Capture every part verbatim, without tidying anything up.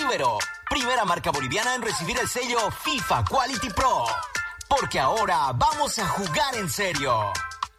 Ibero, primera marca boliviana en recibir el sello FIFA Quality Pro. Porque ahora vamos a jugar en serio.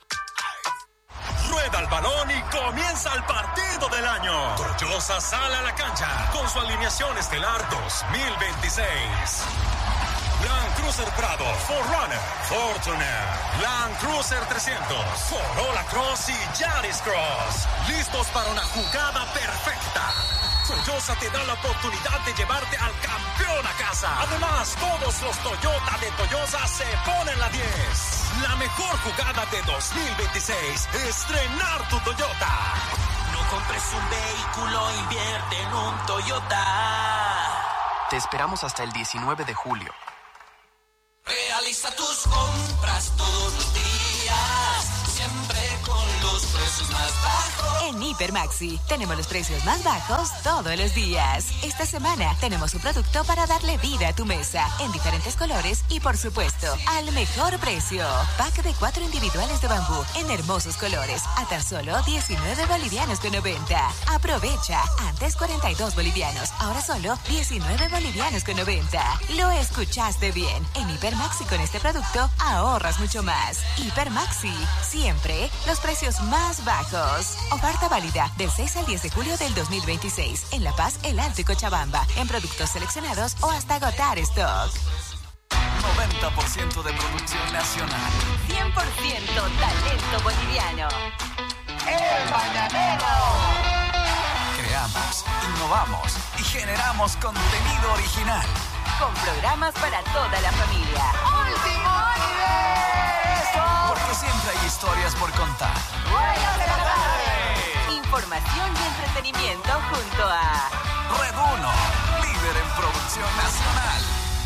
Rueda el balón y comienza el partido del año. Toyosa sale a la cancha con su alineación estelar dos mil veintiséis. Land Cruiser Prado, cuatro runner, Fortuner, Land Cruiser trescientos, Corolla Cross y Yaris Cross. Listos para una jugada perfecta. Toyota te da la oportunidad de llevarte al campeón a casa. Además, todos los Toyota de Toyosa se ponen la diez. La mejor jugada de dos mil veintiséis, estrenar tu Toyota. No compres un vehículo, invierte en un Toyota. Te esperamos hasta el diecinueve de julio. Realiza tus compras todos los días, siempre con los precios más bajos. En Hiper Maxi tenemos los precios más bajos todos los días. Esta semana tenemos un producto para darle vida a tu mesa en diferentes colores y, por supuesto, al mejor precio. Pack de cuatro individuales de bambú en hermosos colores a tan solo diecinueve bolivianos con noventa. Aprovecha, antes cuarenta y dos bolivianos, ahora solo diecinueve bolivianos con noventa. Lo escuchaste bien. En Hiper Maxi con este producto ahorras mucho más. Hiper Maxi, siempre los precios más bajos. Oferta válida del seis al diez de julio del dos mil veintiséis en La Paz, El Alto y Cochabamba, en productos seleccionados o hasta agotar stock. noventa por ciento de producción nacional. cien por ciento talento boliviano. El Mañanero. Creamos, innovamos y generamos contenido original. Con programas para toda la familia. ¡Último universo! Porque siempre hay historias por contar. ¡Buenas de la tarde! Información y entretenimiento junto a Red uno, líder en producción nacional.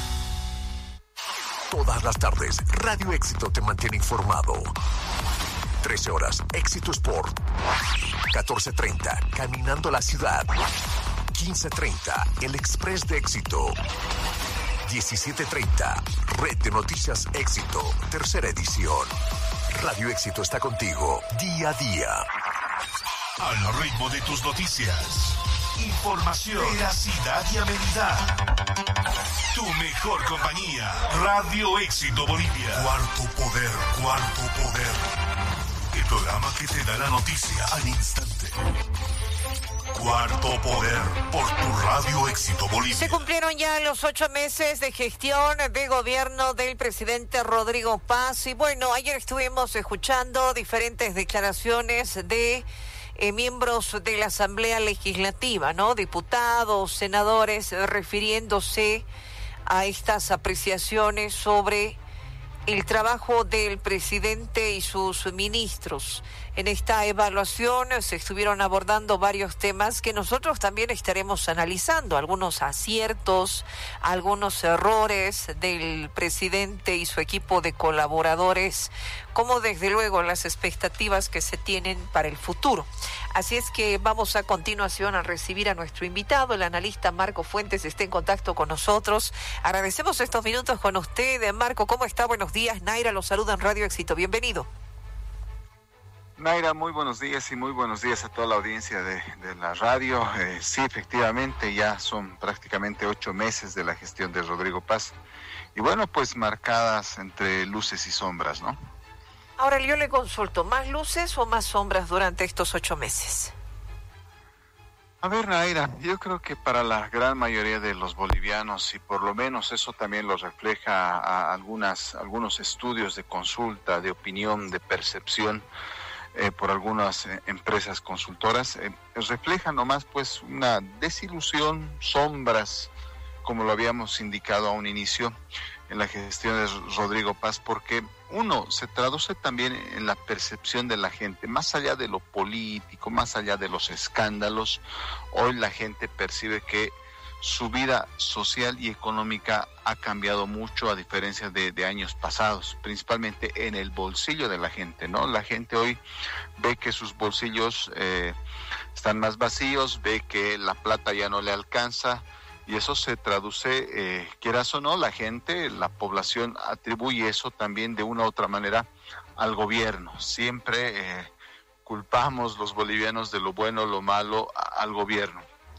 Todas las tardes, Radio Éxito te mantiene informado. trece horas, Éxito Sport. catorce treinta, Caminando la Ciudad. quince treinta, El Express de Éxito. diecisiete treinta, Red de Noticias Éxito, tercera edición. Radio Éxito está contigo, día a día. Al ritmo de tus noticias. Información, veracidad y amenidad. Tu mejor compañía. Radio Éxito Bolivia. Cuarto poder, cuarto poder. El programa que te da la noticia al instante. Cuarto Poder, por tu Radio Éxito Bolivia. Se cumplieron ya los ocho meses de gestión de gobierno del presidente Rodrigo Paz. Y bueno, ayer estuvimos escuchando diferentes declaraciones de eh, miembros de la Asamblea Legislativa, ¿no? Diputados, senadores, eh, refiriéndose a estas apreciaciones sobre el trabajo del presidente y sus ministros. En esta evaluación se estuvieron abordando varios temas que nosotros también estaremos analizando, algunos aciertos, algunos errores del presidente y su equipo de colaboradores, como desde luego las expectativas que se tienen para el futuro. Así es que vamos a continuación a recibir a nuestro invitado, el analista Marco Fuentes, está en contacto con nosotros. Agradecemos estos minutos con usted. Marco, ¿cómo está? Buenos días. Naira lo saluda en Radio Éxito. Bienvenido. Naira, muy buenos días y muy buenos días a toda la audiencia de, de la radio. Eh, sí, efectivamente, ya son prácticamente ocho meses de la gestión de Rodrigo Paz. Y bueno, pues marcadas entre luces y sombras, ¿no? Ahora yo le consulto, ¿más luces o más sombras durante estos ocho meses? A ver, Naira, yo creo que para la gran mayoría de los bolivianos, y por lo menos eso también lo refleja a algunas, algunos estudios de consulta, de opinión, de percepción, Eh, por algunas eh, empresas consultoras, eh, refleja nomás pues una desilusión, sombras, como lo habíamos indicado a un inicio en la gestión de Rodrigo Paz, porque uno, se traduce también en la percepción de la gente, más allá de lo político, más allá de los escándalos, hoy la gente percibe que su vida social y económica ha cambiado mucho a diferencia de, de años pasados, principalmente en el bolsillo de la gente, ¿no? La gente hoy ve que sus bolsillos eh, están más vacíos, ve que la plata ya no le alcanza, y eso se traduce, eh, quieras o no, la gente, la población atribuye eso también de una u otra manera al gobierno. Siempre eh, culpamos los bolivianos de lo bueno o lo malo a, al gobierno.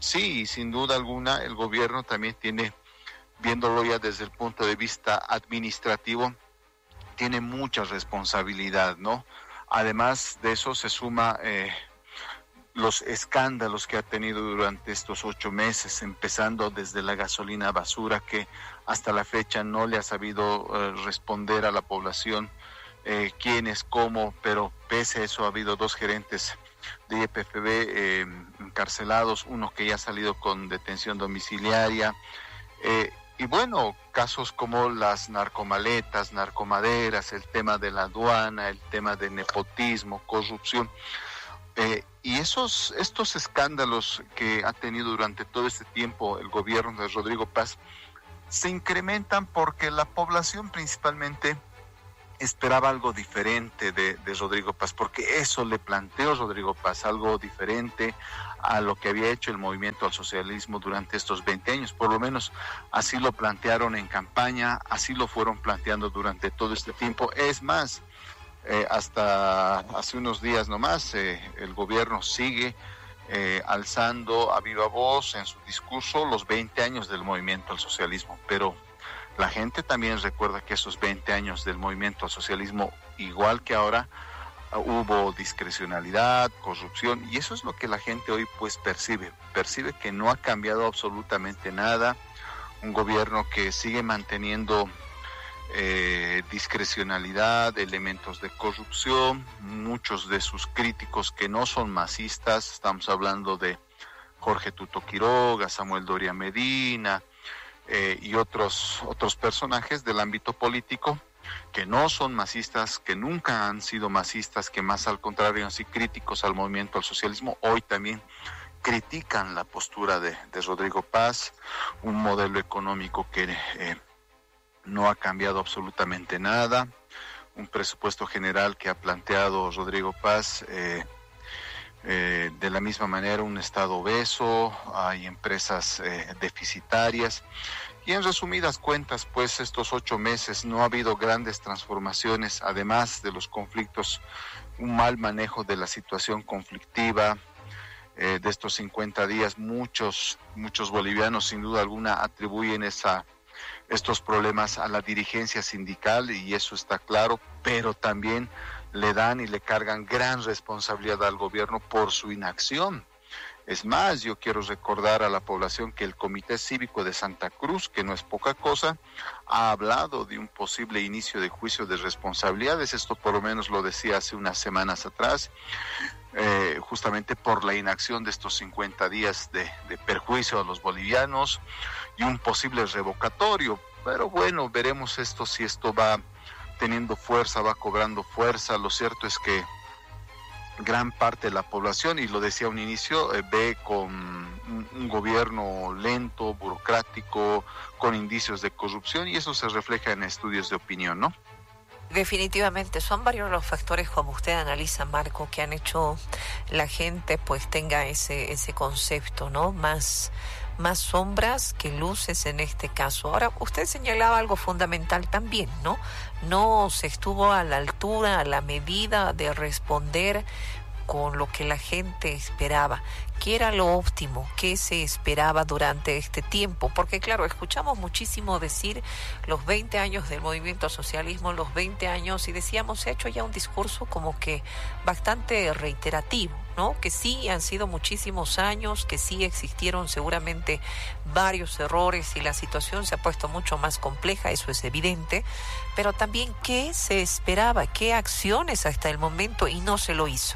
Sí, sin duda alguna, el gobierno también tiene, viéndolo ya desde el punto de vista administrativo, tiene mucha responsabilidad, ¿no? Además de eso se suma eh, los escándalos que ha tenido durante estos ocho meses, empezando desde la gasolina basura, que hasta la fecha no le ha sabido eh, responder a la población eh, quién es, cómo, pero pese a eso ha habido dos gerentes de Y P F B eh, encarcelados, uno que ya ha salido con detención domiciliaria, eh, y bueno, casos como las narcomaletas, narcomaderas, el tema de la aduana, el tema de nepotismo, corrupción, eh, y esos estos escándalos que ha tenido durante todo este tiempo el gobierno de Rodrigo Paz se incrementan porque la población principalmente esperaba algo diferente de, de Rodrigo Paz, porque eso le planteó Rodrigo Paz, algo diferente a lo que había hecho el movimiento al socialismo durante estos veinte años, por lo menos así lo plantearon en campaña, así lo fueron planteando durante todo este tiempo. Es más, eh, hasta hace unos días nomás, eh, el gobierno sigue eh, alzando a viva voz en su discurso los veinte años del movimiento al socialismo, pero la gente también recuerda que esos veinte años del movimiento al socialismo, igual que ahora, hubo discrecionalidad, corrupción, y eso es lo que la gente hoy pues percibe, percibe que no ha cambiado absolutamente nada, un gobierno que sigue manteniendo eh, discrecionalidad, elementos de corrupción, muchos de sus críticos que no son masistas, estamos hablando de Jorge Tuto Quiroga, Samuel Doria Medina, Eh, y otros otros personajes del ámbito político que no son masistas, que nunca han sido masistas, que más al contrario han sido críticos al movimiento al socialismo, hoy también critican la postura de, de Rodrigo Paz, un modelo económico que eh, no ha cambiado absolutamente nada, un presupuesto general que ha planteado Rodrigo Paz, eh, Eh, de la misma manera un estado obeso, hay empresas eh, deficitarias y en resumidas cuentas pues estos ocho meses no ha habido grandes transformaciones, además de los conflictos, un mal manejo de la situación conflictiva eh, de estos cincuenta días. Muchos, muchos bolivianos sin duda alguna atribuyen esa, estos problemas a la dirigencia sindical y eso está claro, pero también le dan y le cargan gran responsabilidad al gobierno por su inacción. Es más, yo quiero recordar a la población que el Comité Cívico de Santa Cruz, que no es poca cosa, ha hablado de un posible inicio de juicio de responsabilidades. Esto por lo menos lo decía hace unas semanas atrás, eh, justamente por la inacción de estos cincuenta días de, de perjuicio a los bolivianos y un posible revocatorio. Pero bueno, veremos esto si esto va teniendo fuerza, va cobrando fuerza. Lo cierto es que gran parte de la población, y lo decía a un inicio, eh, ve con un, un gobierno lento, burocrático, con indicios de corrupción, y eso se refleja en estudios de opinión, ¿no? Definitivamente, son varios los factores, como usted analiza, Marco, que han hecho la gente pues tenga ese, ese concepto, ¿no? Más... más sombras que luces en este caso. Ahora, usted señalaba algo fundamental también, ¿no? No se estuvo a la altura, a la medida de responder con lo que la gente esperaba. ¿Qué era lo óptimo? ¿Qué se esperaba durante este tiempo? Porque claro, escuchamos muchísimo decir los veinte años del movimiento al socialismo, los veinte años, y decíamos, se ha hecho ya un discurso como que bastante reiterativo, ¿no? Que sí han sido muchísimos años, que sí existieron seguramente varios errores y la situación se ha puesto mucho más compleja, eso es evidente, pero también qué se esperaba, qué acciones hasta el momento y no se lo hizo.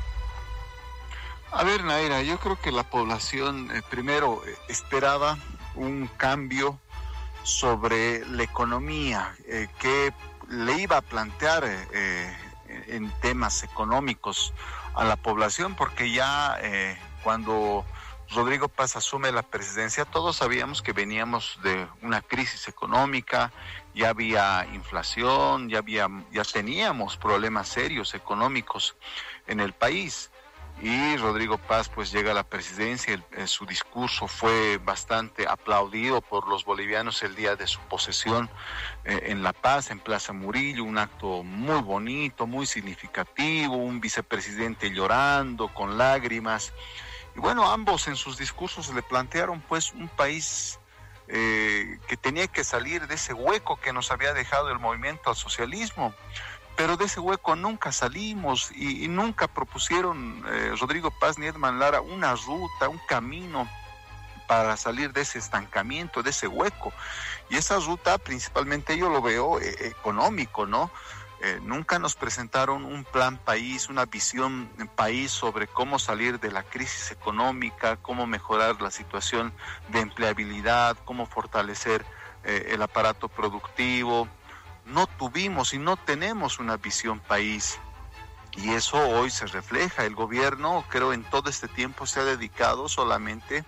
A ver, Naira, yo creo que la población eh, primero eh, esperaba un cambio sobre la economía, eh, que le iba a plantear eh, en temas económicos a la población, porque ya eh, cuando Rodrigo Paz asume la presidencia, todos sabíamos que veníamos de una crisis económica, ya había inflación, ya había, ya teníamos problemas serios económicos en el país. Y Rodrigo Paz pues llega a la presidencia, el, el, su discurso fue bastante aplaudido por los bolivianos el día de su posesión eh, en La Paz, en Plaza Murillo, un acto muy bonito, muy significativo, un vicepresidente llorando con lágrimas Y bueno, ambos en sus discursos le plantearon pues un país eh, que tenía que salir de ese hueco que nos había dejado el movimiento al socialismo. Pero de ese hueco nunca salimos y, y nunca propusieron eh, Rodrigo Paz ni Edman Lara una ruta, un camino para salir de ese estancamiento, de ese hueco. Y esa ruta principalmente yo lo veo eh, económico, ¿no? Eh, nunca nos presentaron un plan país, una visión país sobre cómo salir de la crisis económica, cómo mejorar la situación de empleabilidad, cómo fortalecer eh, el aparato productivo. No tuvimos y no tenemos una visión país. Y eso hoy se refleja. El gobierno, creo, en todo este tiempo se ha dedicado solamente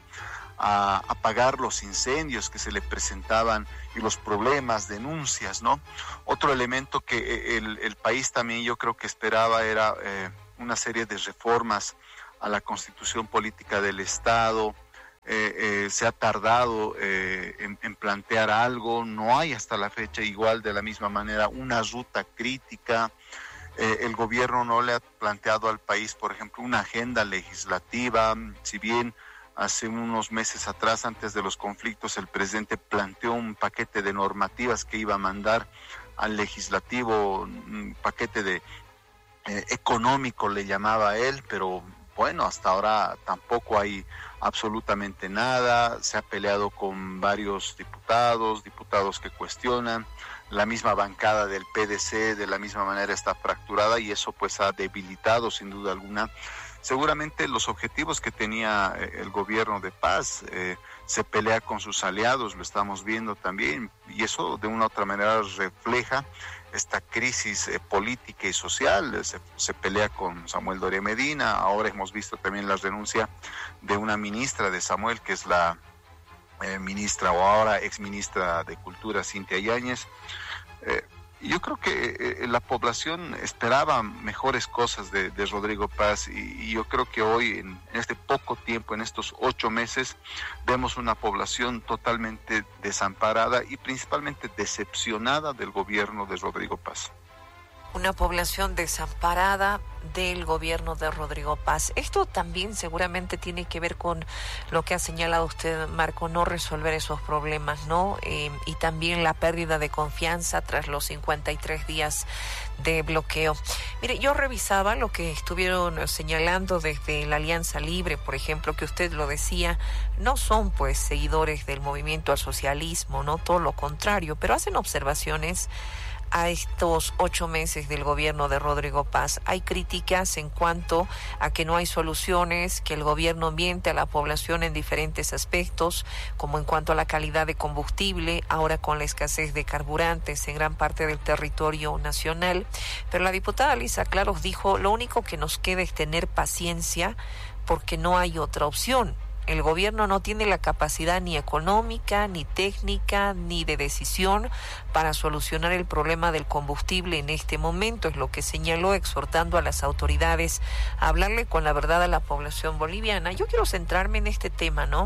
a apagar los incendios que se le presentaban y los problemas, denuncias, ¿no? Otro elemento que el, el país también yo creo que esperaba era eh, una serie de reformas a la Constitución Política del Estado. Eh, eh, se ha tardado eh, en, en plantear algo, no hay hasta la fecha igual de la misma manera una ruta crítica. Eh, el gobierno no le ha planteado al país, por ejemplo, una agenda legislativa. Si bien hace unos meses atrás, antes de los conflictos, el presidente planteó un paquete de normativas que iba a mandar al legislativo, un paquete de eh, económico le llamaba él, pero bueno, hasta ahora tampoco hay absolutamente nada. Se ha peleado con varios diputados, diputados que cuestionan. La misma bancada del P D C de la misma manera está fracturada y eso pues ha debilitado sin duda alguna seguramente los objetivos que tenía el gobierno de Paz. Eh, se pelea con sus aliados, lo estamos viendo también, y eso de una u otra manera refleja esta crisis eh, política y social. Se, se pelea con Samuel Doria Medina. Ahora hemos visto también la renuncia de una ministra de Samuel, que es la eh, ministra o ahora ex ministra de Cultura, Cintia Yáñez. Eh, Yo creo que eh, la población esperaba mejores cosas de, de Rodrigo Paz y, y yo creo que hoy, en, en este poco tiempo, en estos ocho meses, vemos una población totalmente desamparada y principalmente decepcionada del gobierno de Rodrigo Paz. Una población desamparada del gobierno de Rodrigo Paz. Esto también seguramente tiene que ver con lo que ha señalado usted, Marco, no resolver esos problemas, ¿no? Eh, y también la pérdida de confianza tras los cincuenta y tres días de bloqueo. Mire, yo revisaba lo que estuvieron señalando desde la Alianza Libre, por ejemplo, que usted lo decía, no son pues seguidores del movimiento al socialismo, ¿no? Todo lo contrario, pero hacen observaciones a estos ocho meses del gobierno de Rodrigo Paz. Hay críticas en cuanto a que no hay soluciones, que el gobierno miente a la población en diferentes aspectos, como en cuanto a la calidad de combustible, ahora con la escasez de carburantes en gran parte del territorio nacional. Pero la diputada Lisa Claros dijo, lo único que nos queda es tener paciencia porque no hay otra opción. El gobierno no tiene la capacidad ni económica, ni técnica, ni de decisión para solucionar el problema del combustible en este momento, es lo que señaló, exhortando a las autoridades a hablarle con la verdad a la población boliviana. Yo quiero centrarme en este tema, ¿no?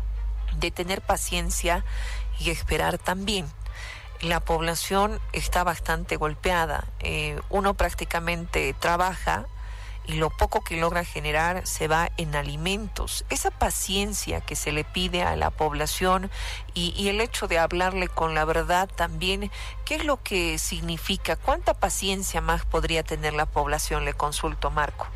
De tener paciencia y esperar también. La población está bastante golpeada. Eh, uno prácticamente trabaja y lo poco que logra generar se va en alimentos. Esa paciencia que se le pide a la población y, y el hecho de hablarle con la verdad también, ¿qué es lo que significa? ¿Cuánta paciencia más podría tener la población? Le consulto, Marco.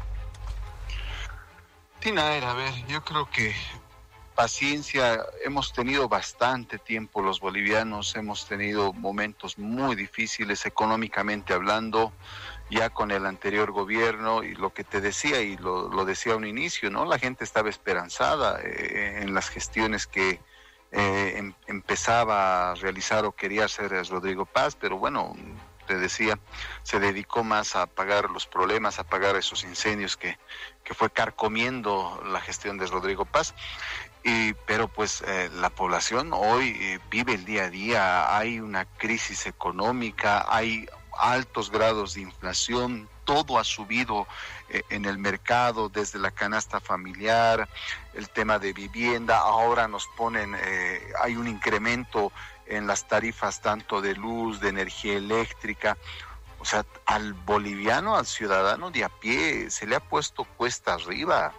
Tinaera, a ver, yo creo que paciencia hemos tenido bastante tiempo los bolivianos, hemos tenido momentos muy difíciles económicamente hablando, ya con el anterior gobierno, y lo que te decía y lo, lo decía a un inicio, ¿no? La gente estaba esperanzada eh, en las gestiones que eh, em, empezaba a realizar o quería hacer Rodrigo Paz, pero bueno, te decía, se dedicó más a apagar los problemas, a apagar esos incendios que, que fue carcomiendo la gestión de Rodrigo Paz. Y, pero pues eh, la población hoy eh, vive el día a día, hay una crisis económica, hay altos grados de inflación, todo ha subido eh, en el mercado, desde la canasta familiar, el tema de vivienda, ahora nos ponen, eh, hay un incremento en las tarifas tanto de luz, de energía eléctrica. O sea, al boliviano, al ciudadano de a pie, se le ha puesto cuesta arriba.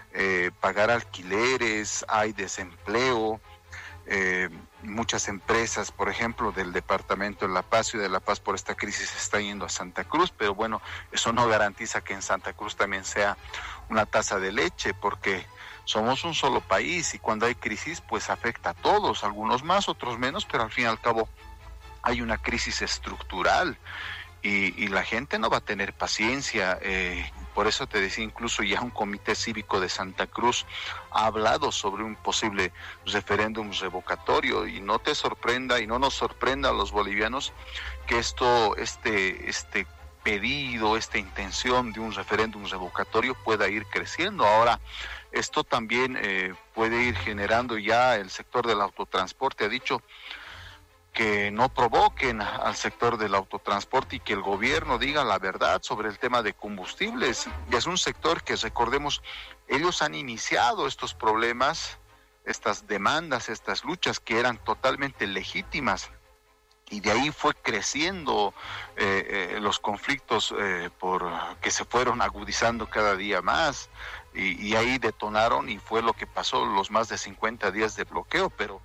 eh, pagar alquileres, hay desempleo. Eh, muchas empresas, por ejemplo, del departamento de La Paz y de La Paz por esta crisis están yendo a Santa Cruz, pero bueno, eso no garantiza que en Santa Cruz también sea una taza de leche, porque somos un solo país y cuando hay crisis pues afecta a todos, algunos más, otros menos, pero al fin y al cabo hay una crisis estructural y, y la gente no va a tener paciencia. Eh, por eso te decía, incluso ya un comité cívico de Santa Cruz ha hablado sobre un posible referéndum revocatorio, y no te sorprenda y no nos sorprenda a los bolivianos que esto, este, este pedido, esta intención de un referéndum revocatorio pueda ir creciendo. Ahora, esto también eh, puede ir generando, ya el sector del autotransporte ha dicho que no provoquen al sector del autotransporte y que el gobierno diga la verdad sobre el tema de combustibles. Y es un sector que, recordemos, ellos han iniciado estos problemas, estas demandas, estas luchas que eran totalmente legítimas, y de ahí fue creciendo eh, eh, los conflictos eh, por que se fueron agudizando cada día más, y, y ahí detonaron y fue lo que pasó, los más de cincuenta días de bloqueo. Pero